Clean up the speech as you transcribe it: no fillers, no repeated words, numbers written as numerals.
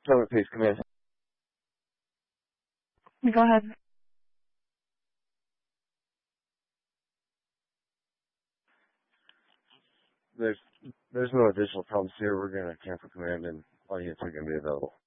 Tower Pace Command. Go ahead. There's no additional problems here. We're going to cancel command and all units are going to be available.